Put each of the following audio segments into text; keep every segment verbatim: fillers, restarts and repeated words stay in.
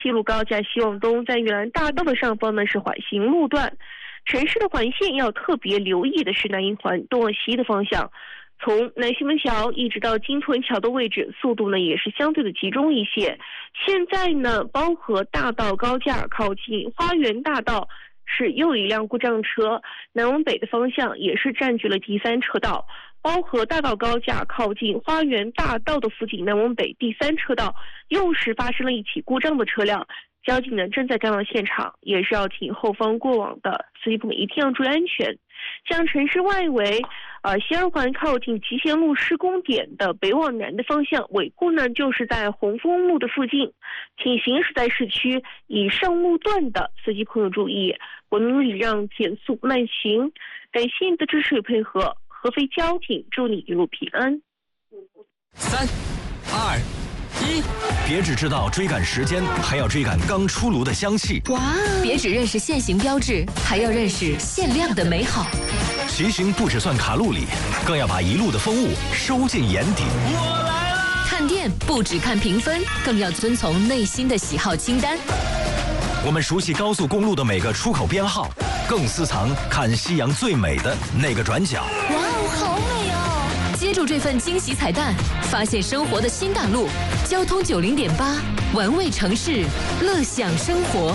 西路高架西往东，在玉兰大道的上方呢是缓行路段。城市的环线要特别留意的是南一环东往西的方向，从南西门桥一直到金屯桥的位置，速度呢也是相对的集中一些。现在呢，包河大道高架靠近花园大道是又一辆故障车，南往北的方向也是占据了第三车道。包河大道高架靠近花园大道的附近，南往北第三车道又是发生了一起故障的车辆。交警呢正在赶往现场，也是要请后方过往的司机朋友一定要注意安全。像城市外围，呃，西二环靠近集贤路施工点的北往南的方向，尾部呢就是在红枫路的附近，请行驶在市区以上路段的司机朋友注意，文明礼让，减速慢行。感谢你的支持与配合，合肥交警祝你一路平安。 三、二。一，别只知道追赶时间，还要追赶刚出炉的香气。 哇！别只认识限行标志，还要认识限量的美好。 骑行不只算卡路里，更要把一路的风物收进眼底。 我来了！看店不只看评分，更要遵从内心的喜好清单。 我们熟悉高速公路的每个出口编号，更私藏看夕阳最美的那个转角。 哇哦，好美哦！接住这份惊喜彩蛋，发现生活的新大陆。交通九零点八，玩味城市，乐享生活。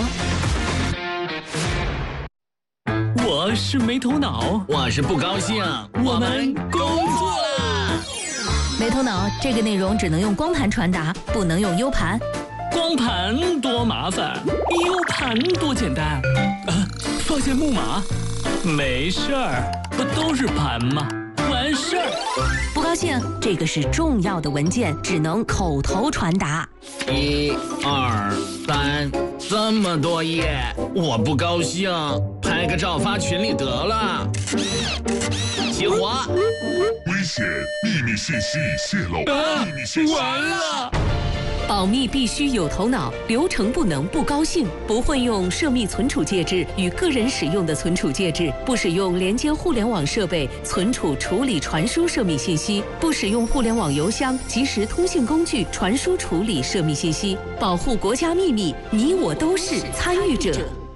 我是没头脑， 我是不高兴， 我们工作啦！ 没头脑这个内容只能用光盘传达，不能用 U 盘。 光盘多麻烦 ，U 盘多简单。啊，发现木马？没事儿，不都是盘吗？完事儿。 不高兴，这个是重要的文件，只能口头传达。 一、二、三，这么多页，我不高兴，拍个照发群里得了。起火！ 危险！秘密信息已泄露。 啊， 秘密信息完了！ 保密必须有头脑，流程不能不高兴。不混用涉密存储介质与个人使用的存储介质，不使用连接互联网设备存储、处理、传输涉密信息，不使用互联网邮箱、即时通信工具传输、处理涉密信息，保护国家秘密，你我都是参与者。